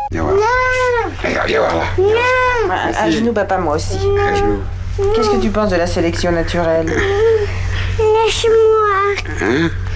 Viens voir. Regarde, viens voir là. À genoux, papa, moi aussi. À genoux. Qu'est-ce que tu penses de la sélection naturelle? Lâche-moi. Hein?